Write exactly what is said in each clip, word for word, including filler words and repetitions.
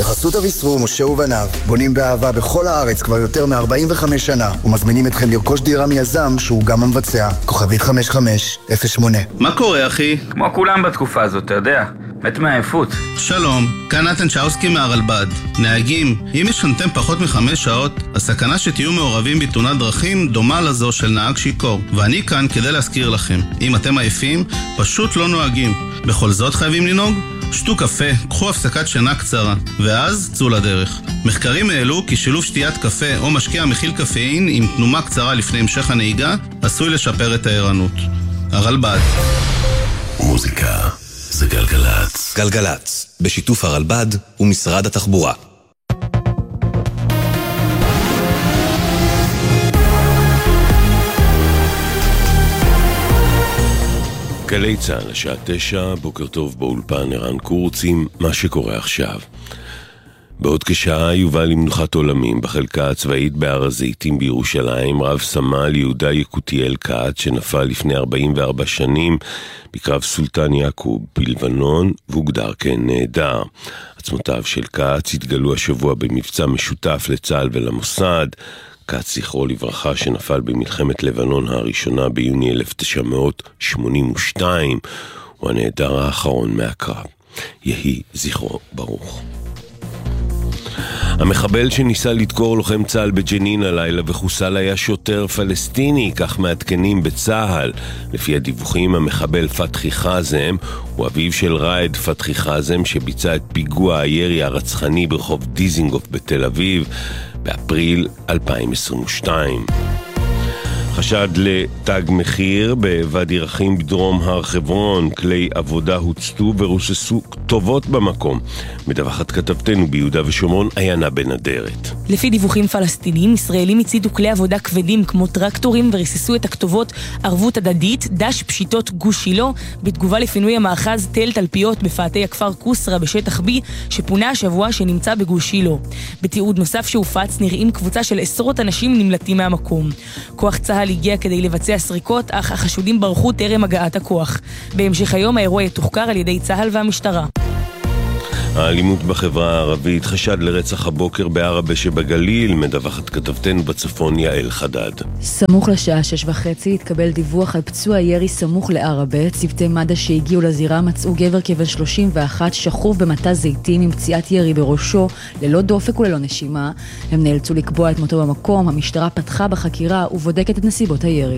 בחסות אביסרור, משה ובניו, בונים באהבה בכל הארץ כבר יותר מ-ארבעים וחמש שנה, ומזמינים אתכם לרכוש דירה מיזם שהוא גם המבצע. כוכבית חמש חמש אפס שמונה. מה קורה, אחי? כמו כולם בתקופה הזאת, אתה יודע. מת מהעייפות. שלום, כאן נתן צ'אוסקי מהרלב"ד. נהגים, אם ישנתם פחות מחמש שעות, הסכנה שתהיו מעורבים בתאונת דרכים דומה לזו של נהג שיכור. ואני כאן כדי להזכיר לכם, אם אתם עייפים, פשוט לא נוהגים. בכל זאת חייבים לנהוג? שתו קפה, קחו הפסקת שינה קצרה, ואז צאו לדרך. מחקרים העלו כי שילוב שתיית קפה או משקה המכיל קפאין עם תנומה קצרה לפני המשך הנהיגה עשוי לשפר את הערנות. הרלב"ד. מוזיקה זה גלגלץ. גלגלץ, בשיתוף הרלב"ד ומשרד התחבורה. גלי צה"ל, השעה תשע, בוקר טוב באולפן, ערן קורצים, מה שקורה עכשיו. בעוד כשעה יובא למנוחת עולמים בחלקה הצבאית בהר הזיתים בירושלים רב סמל יהודה יקותיאל קאט שנפל לפני ארבעים וארבע שנים בקרב סולטן יעקוב בלבנון והוגדר כנעדר. עצמותיו של קאט התגלו השבוע במבצע משותף לצה"ל ולמוסד. קאט זכרו לברכה שנפל במלחמת לבנון הראשונה ביוני אלף תשע מאות שמונים ושתיים הוא הנעדר האחרון מהקרב. יהי זכרו ברוך. המחבל שניסה לדקור לוחם צה"ל בג'נין הלילה וחוסל היה שוטר פלסטיני, כך מעדכנים בצה"ל. לפי הדיווחים, המחבל פתחי חזם הוא אביו של ראד פתחי חזם שביצע את פיגוע הירי הרצחני ברחוב דיזינגוף בתל אביב באפריל אלפיים עשרים ושתיים. חשד לתג מחיר בוואדי רחים בדרום הר חברון, כלי עבודה הוצתו ורוססו כתובות במקום. מדווחת כתבתנו ביהודה ושומרון עיינה בנדרת. לפי דיווחים פלסטינים, ישראלים הציתו כלי עבודה כבדים כמו טרקטורים וריססו את הכתובות ערבות הדדית, דש פשיטות גוש שילה, בתגובה לפינוי המאחז תל תלפיות בפאתי הכפר קוסרה בשטח B שפונה השבוע שנמצא בגוש שילה. בתיעוד נוסף שהופץ נראים קבוצה של עשרות אנשים נמלטים מהמקום. כוח צה"ל הגיע כדי לבצע סריקות, אך החשודים ברחו טרם הגעת הכוח. בהמשך היום האירוע יתוחקר על ידי צה"ל והמשטרה. האלימות בחברה הערבית, חשד לרצח הבוקר בערבה שבגליל, מדווחת כתבתנו בצפון יעל חדד. סמוך לשעה שש וחצי התקבל דיווח על פצוע ירי סמוך לערבה. צוותי מד"א שהגיעו לזירה מצאו גבר כבן שלושים ואחת שכוב במטע זיתים עם פציעת ירי בראשו, ללא דופק וללא נשימה. הם נאלצו לקבוע את מותו במקום. המשטרה פתחה בחקירה ובודקת את נסיבות הירי.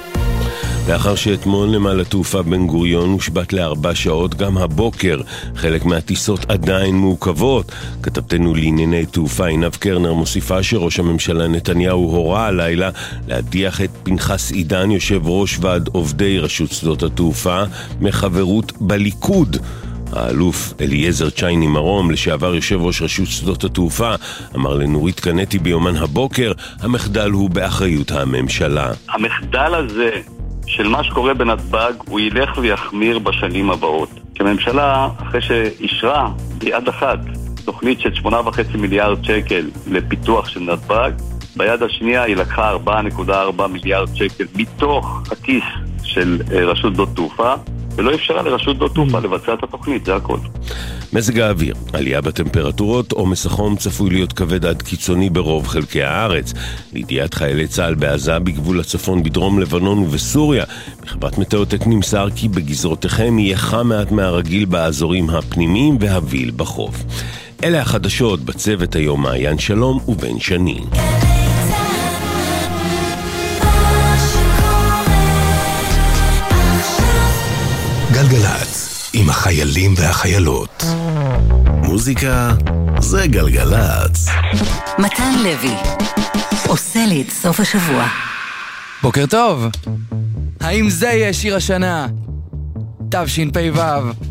לאחר שאתמול נמל התעופה בן גוריון הושבת לארבע שעות, גם הבוקר חלק מהטיסות עדיין מעוכבות. כתבתנו לענייני תעופה עינב קרנר מוסיפה שראש הממשלה נתניהו הורה הלילה להדיח את פנחס עידן, יושב ראש ועד עובדי רשות שדות התעופה, מחברות בליכוד. האלוף אליעזר צ'ייני מרום, לשעבר יושב ראש רשות שדות התעופה, אמר לנורית קנטי ביומן הבוקר, המחדל הוא באחריות הממשלה. המחדל הזה של מה שקורה בנתב"ג הוא ילך ויחמיר בשנים הבאות. כממשלה, אחרי שאישרה ביד אחת תוכנית של שמונה וחצי מיליארד שקל לפיתוח של נתב"ג, ביד השנייה היא לקחה ארבע נקודה ארבע מיליארד שקל מתוך הכיס של רשות שדות תעופה, ולא אפשרה לרשות שדות תעופה לבצע את התוכנית, זה הכל. מזג האוויר, עלייה בטמפרטורות, עומס החום צפוי להיות כבד עד קיצוני ברוב חלקי הארץ. לידיעת חיילי צה"ל בעזה, בגבול הצפון, בדרום לבנון ובסוריה, מחברת מטאוטק נמסר כי בגזרותיכם יהיה חם מעט מהרגיל באזורים הפנימיים והביל בחוף. אלה החדשות בצוות היום מעיין שלום ובן שני. גלגלץ, עם החיילים והחיילות. מוזיקה זה גלגלץ. מתן לוי עושה לי את סוף השבוע. בוקר טוב. האם זה יהיה שיר השנה? תשפ"ו.